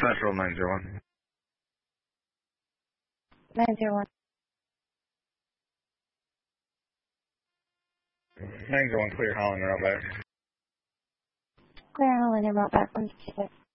Central 901. 901. 901, clear Holland, route back. Clear Holland and route back 166.